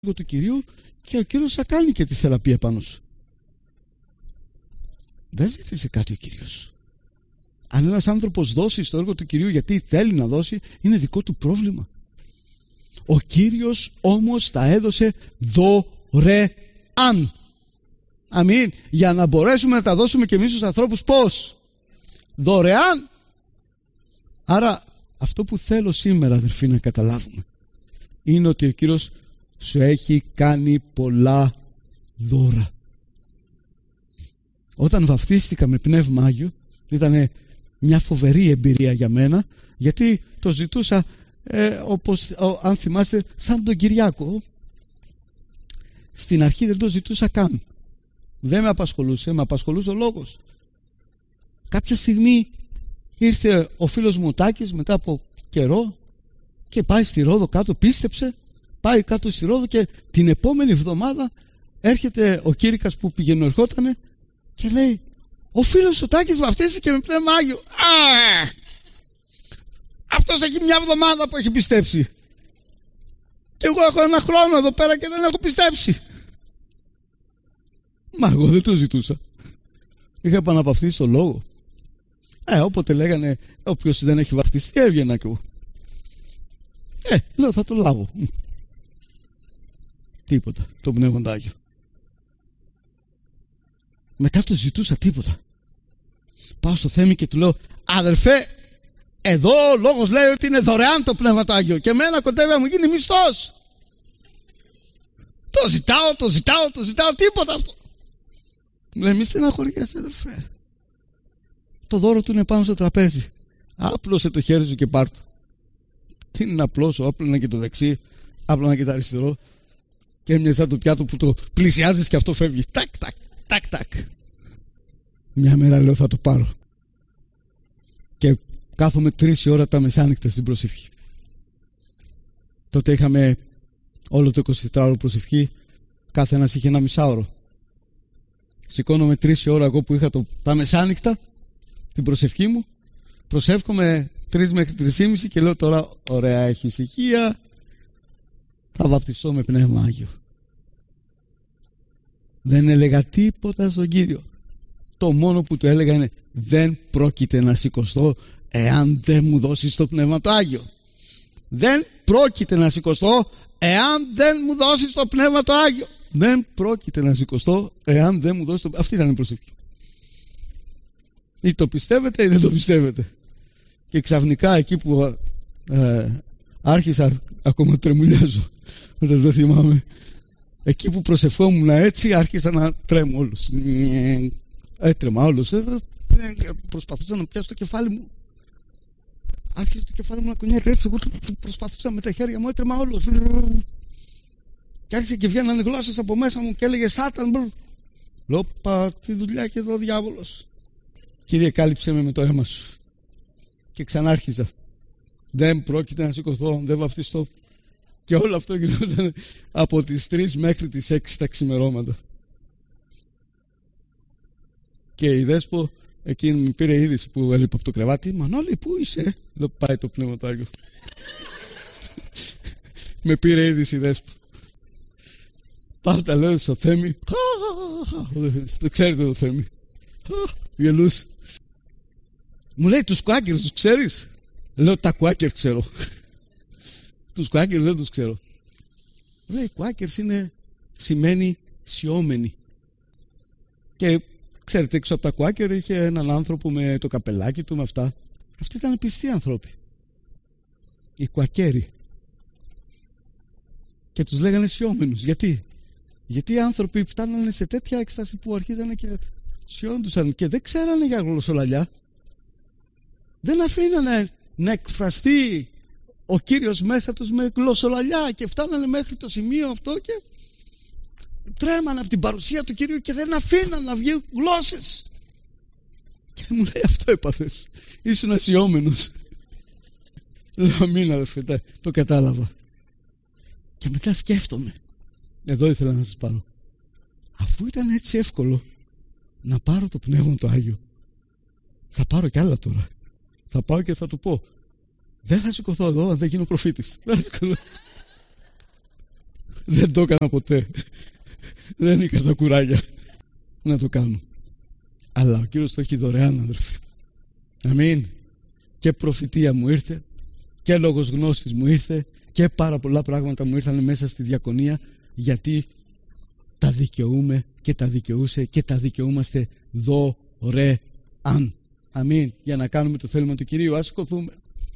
του Κυρίου και ο Κύριος θα κάνει και τη θεραπεία πάνω σου. Δεν ζήτησε κάτι ο Κύριος. Αν ένας άνθρωπος δώσει στο έργο του Κυρίου γιατί θέλει να δώσει, είναι δικό του πρόβλημα. Ο Κύριος όμως τα έδωσε δωρεάν. Αμήν. Για να μπορέσουμε να τα δώσουμε και εμείς στους ανθρώπους πώς? Δωρεάν. Άρα αυτό που θέλω σήμερα, αδερφοί, να καταλάβουμε είναι ότι ο Κύριος σου έχει κάνει πολλά δώρα. Όταν βαφτίστηκα με Πνεύμα Άγιο ήταν μια φοβερή εμπειρία για μένα, γιατί το ζητούσα όπως αν θυμάστε σαν τον Κυριάκο. Στην αρχή δεν το ζητούσα καν. Δεν με απασχολούσε, με απασχολούσε ο λόγος. Κάποια στιγμή ήρθε ο φίλος μου ο Τάκης μετά από καιρό και πάει στη Ρόδο κάτω, πίστεψε, πάει κάτω στη Ρόδο και την επόμενη εβδομάδα έρχεται ο Κήρυκας που πηγαίνω ερχότανε και λέει: ο φίλος ο Τάκης βαφτίστηκε με Πνεύμα Άγιο. Αυτός έχει μια εβδομάδα που έχει πιστέψει και εγώ έχω ένα χρόνο εδώ πέρα και δεν έχω πιστέψει. Μα εγώ δεν το ζητούσα. Είχα επαναπαυτίσει το λόγο. Όποτε λέγανε όποιος δεν έχει βαφτιστεί, έβγαινα κι εγώ. Λέω θα το λάβω. Τίποτα. Το Πνεύμα Άγιο. Μετά το ζητούσα, τίποτα. Πάω στο Θέμη και του λέω: αδερφέ, εδώ ο λόγος λέει ότι είναι δωρεάν το Πνεύμα Άγιο και εμένα κοντεύει να μου γίνει μισθός. Το ζητάω, τίποτα αυτό. Λέει: μη στεναχωριέσαι, αδερφέ. Το δώρο του είναι πάνω στο τραπέζι. Άπλωσε το χέρι σου και πάρ' το. Τι είναι να απλώσω? Άπλωνα και το δεξί, άπλωνα και το αριστερό. Και έμοιαζε σαν το πιάτο που το πλησιάζεις και αυτό φεύγει. Τάκ. Μια μέρα λέω θα το πάρω. Και κάθομαι 3 ώρα τα μεσάνυχτα στην προσευχή. Τότε είχαμε όλο το 24ωρο προσευχή. Κάθε ένας είχε 1,5 ωρο. Σηκώνομαι 3 ώρα εγώ που είχα τα μεσάνυχτα την προσευχή μου. Προσεύχομαι 3 μέχρι 3,5 και λέω τώρα ωραία, έχει ησυχία, θα βαπτιστώ με Πνεύμα Άγιο. Δεν έλεγα τίποτα στον Κύριο. Το μόνο που του έλεγα είναι: δεν πρόκειται να σηκωστώ εάν δεν μου δώσεις το Πνεύμα το Άγιο. Δεν πρόκειται να σηκωστώ εάν δεν μου δώσεις το Πνεύμα το Άγιο. Δεν πρόκειται να σηκωστώ εάν δεν μου δώσεις το... Αυτή ήταν η προσευχή. Ή το πιστεύετε ή δεν το πιστεύετε. Και ξαφνικά εκεί που άρχισα, ακόμα τρεμουλιάζω, δεν θυμάμαι, εκεί που προσευχόμουν έτσι άρχισα να τρέμω όλος. Έτρεμα όλος. Προσπαθούσα να πιάσω το κεφάλι μου. Άρχισε το κεφάλι μου να κουνιέται έτσι. Εγώ προσπαθούσα με τα χέρια μου, έτρεμα όλος. Και άρχισε και βγαίνανε γλώσσες από μέσα μου και έλεγε Σάταν. Λέω: πα, τι δουλειά έχει εδώ ο διάβολος. Κύριε, κάλυψε με το αίμα σου. Και ξανάρχιζα. Δεν πρόκειται να σηκωθώ, δεν βαφτιστώ. Και όλο αυτό γινόταν από τις 3 μέχρι τις 6 τα ξημερώματα. Και η Δέσπο εκείνη μου πήρε είδηση που έλειπε από το κρεβάτι. Μανώλη, πού είσαι? Λέω: πάει το Πνεύμα το Άγιο. Με πήρε είδηση η Δέσπο. Πάω τα λέω στο Θέμη. Το ξέρετε το Θέμη. Γελούσε. Μου λέει: τους κουάκερς τους ξέρεις? Λέω: τα κουάκερ ξέρω. Τους κουάκερς δεν τους ξέρω. Λέει: κουάκερς σημαίνει σιώμενοι. Και ξέρετε, έξω από τα κουάκερ είχε έναν άνθρωπο με το καπελάκι του, με αυτά. Αυτοί ήταν πιστοί άνθρωποι, οι κουακέροι. Και τους λέγανε σιώμενους. Γιατί οι άνθρωποι φτάνανε σε τέτοια έκσταση που αρχίζανε και σιώντουσαν και δεν ξέρανε για γλωσσολαλιά. Δεν αφήνανε να εκφραστεί ο Κύριος μέσα τους με γλωσσολαλιά και φτάνανε μέχρι το σημείο αυτό και τρέμανε από την παρουσία του Κυρίου και δεν αφήναν να βγει γλώσσες. Και μου λέει: αυτό έπαθες, ήσουν ασιόμενος. Λέω: αμήν αδερφέ, το κατάλαβα. Και μετά σκέφτομαι, εδώ ήθελα να σας πάρω, αφού ήταν έτσι εύκολο να πάρω το Πνεύμα το Άγιο, θα πάρω κι άλλα τώρα. Θα πάω και θα του πω: δεν θα σηκωθώ εδώ αν δεν γίνω προφήτης. Δεν το έκανα ποτέ. Δεν είχα τα κουράγια να το κάνω. Αλλά ο Κύριος το έχει δωρεάν, αδερφοί. Αμήν. Και προφητεία μου ήρθε, και λόγος γνώσης μου ήρθε, και πάρα πολλά πράγματα μου ήρθαν μέσα στη διακονία, γιατί τα δικαιούμε και τα δικαιούσε και τα δικαιούμαστε δωρεάν. Αμήν. Για να κάνουμε το θέλημα του Κυρίου. Ας σηκωθούμε.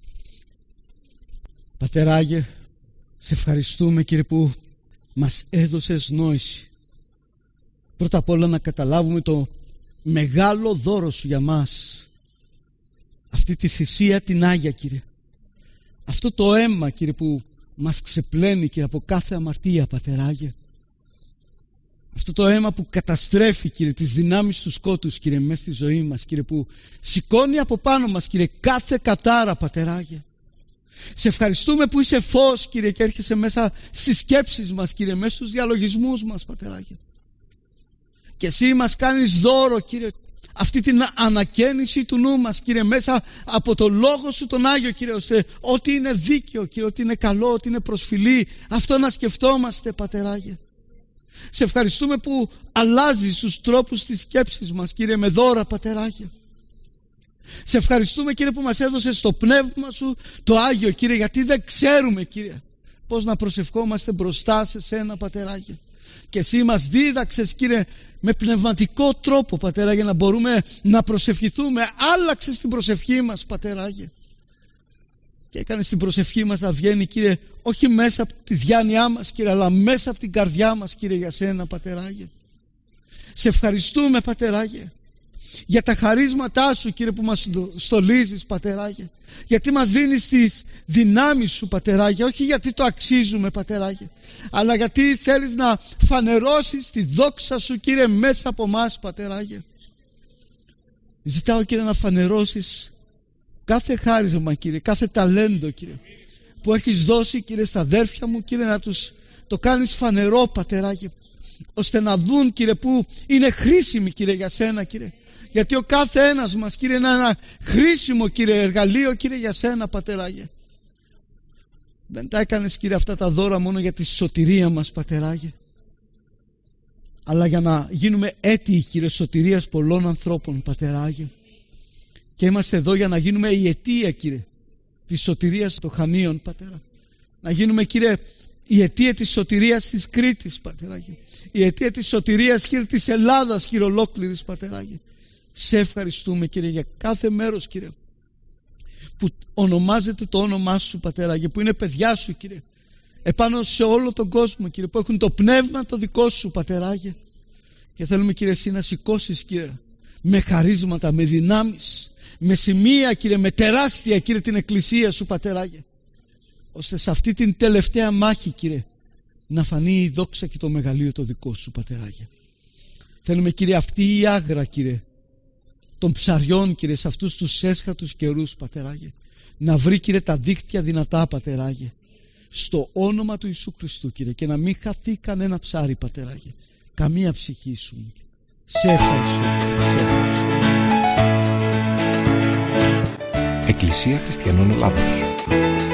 Πατεράγε, σε ευχαριστούμε, Κύριε, που μας έδωσες νόηση. Πρώτα απ' όλα να καταλάβουμε το μεγάλο δώρο σου για μας. Αυτή τη θυσία την Άγια, Κύριε. Αυτό το αίμα, Κύριε, που μας ξεπλένει, Κύριε, από κάθε αμαρτία, Πατεράγε. Αυτό το αίμα που καταστρέφει, Κύριε, τις δυνάμεις του σκότους, Κύριε, μέσα στη ζωή μας, Κύριε, που σηκώνει από πάνω μας, Κύριε, κάθε κατάρα, Πατεράγε. Σε ευχαριστούμε που είσαι φως, Κύριε, και έρχεσαι μέσα στις σκέψεις μας, Κύριε, μέσα στους διαλογισμούς μας, Πατεράγε. Και εσύ μας κάνεις δώρο, Κύριε, αυτή την ανακαίνιση του νου μας, Κύριε, μέσα από το Λόγο σου τον Άγιο, Κύριε, ώστε ό,τι είναι δίκαιο, Κύριε, ό,τι είναι καλό, ό,τι είναι προσφυλή, αυτό να σκεφτόμαστε, Πατεράγε. Σε ευχαριστούμε που αλλάζεις τους τρόπους της σκέψης μας, Κύριε, με δώρα, Πατεράγε. Σε ευχαριστούμε, Κύριε, που μας έδωσες το πνεύμα σου το Άγιο, Κύριε, γιατί δεν ξέρουμε, Κύριε, πώς να προσευχόμαστε μπροστά σε σένα, Πατεράγε. Και εσύ μας δίδαξες, Κύριε, με πνευματικό τρόπο, Πατεράγε, να μπορούμε να προσευχηθούμε. Άλλαξες την προσευχή μας, Πατεράγε, και έκανες την προσευχή μας να βγαίνει, Κύριε, όχι μέσα από τη διάνοιά μας, Κύριε, αλλά μέσα από την καρδιά μας, Κύριε, για σένα, Πατεράγε. Σε ευχαριστούμε, Πατεράγε, για τα χαρίσματά σου, Κύριε, που μας στολίζεις, Πατεράγε, γιατί μας δίνεις τις δυνάμεις σου, Πατεράγε, όχι γιατί το αξίζουμε, Πατεράγε, αλλά γιατί θέλεις να φανερώσεις τη δόξα σου, Κύριε, μέσα από μας, Πατεράγε. Ζητάω, Κύριε, να φανερώσεις κάθε χάρισμα, Κύριε, κάθε ταλέντο, Κύριε, που έχεις δώσει, Κύριε, στα αδέρφια μου, Κύριε, να τους το κάνεις φανερό, Πατεράγε, ώστε να δουν, Κύριε, που είναι χρήσιμοι, Κύριε, για σένα, Κύριε. Γιατί ο κάθε ένας μας, Κύριε, είναι ένα χρήσιμο, Κύριε, εργαλείο, Κύριε, για σένα, Πατεράγε. Δεν τα έκανες, Κύριε, αυτά τα δώρα μόνο για τη σωτηρία μας, Πατεράγε, αλλά για να γίνουμε έτοιοι, Κύριε, σωτηρίας πολλών ανθρώπων, Πατεράγε. Και είμαστε εδώ για να γίνουμε η αιτία, Κύριε, της σωτηρίας των Χανίων, Πατέρα. Να γίνουμε, Κύριε, η αιτία της σωτηρίας της Κρήτης, Πατεράγε. Η αιτία της σωτηρίας, Κύριε, της Ελλάδας, Κύριε, ολόκληρης, Πατεράγε. Σε ευχαριστούμε, Κύριε, για κάθε μέρος, Κύριε, που ονομάζεται το όνομά σου, Πατεράγε, που είναι παιδιά σου, Κύριε, επάνω σε όλο τον κόσμο, Κύριε, που έχουν το πνεύμα το δικό σου, Πατεράγε. Και θέλουμε, Κύριε, εσύ να σηκώσεις, Κύριε, με χαρίσματα, με δυνάμεις, με σημεία, Κύριε, με τεράστια, Κύριε, την εκκλησία σου, Πατεράγε, ώστε σε αυτή την τελευταία μάχη, Κύριε, να φανεί η δόξα και το μεγαλείο το δικό σου, Πατεράγε. Θέλουμε, Κύριε, αυτή η άγρα, Κύριε, των ψαριών, Κύριε, σε αυτούς τους έσχατους καιρούς, Πατεράγε, να βρει, Κύριε, τα δίκτυα δυνατά, Πατεράγε, στο όνομα του Ιησού Χριστού, Κύριε, και να μην χαθεί κανένα ψάρι, Πατεράγε, καμία ψυχή σου. Σε ευχαριστώ. Εκκλησία Χριστιανών Ελλάδος.